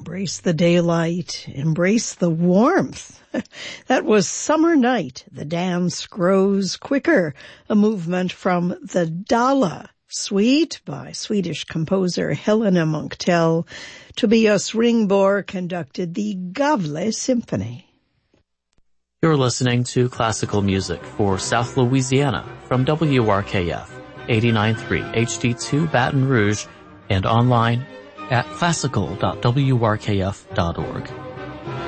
Embrace the daylight, embrace the warmth. That was Summer Night. The dance grows quicker, a movement from the Dala Suite by Swedish composer Helena Munktell. Tobias Ringborg conducted the Gavle Symphony. You're listening to classical music for South Louisiana from WRKF 89.3 HD2 Baton Rouge and online at classical.wrkf.org.